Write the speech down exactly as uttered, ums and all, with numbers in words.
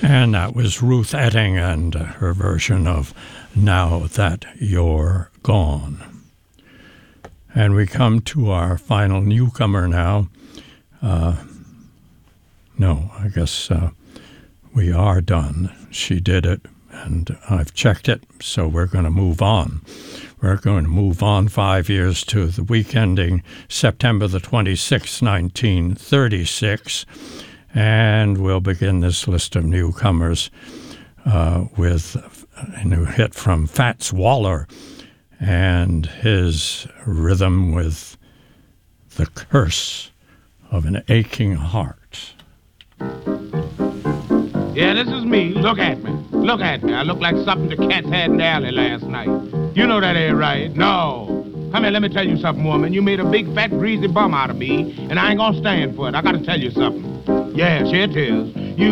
And that was Ruth Etting and her version of Now That You're Gone. And we come to our final newcomer now. Uh, no, I guess uh, we are done. She did it, and I've checked it, so we're going to move on. We're going to move on five years to the week ending September the twenty-sixth, nineteen thirty-six. And we'll begin this list of newcomers uh, with a new hit from Fats Waller and his rhythm with The Curse of an Aching Heart. Yeah, this is me. Look at me. Look at me. I look like something the cats had in the alley last night. You know that ain't right. No. Come here, let me tell you something, woman. You made a big, fat, greasy bum out of me, and I ain't gonna stand for it. I gotta tell you something. Yes, here it is.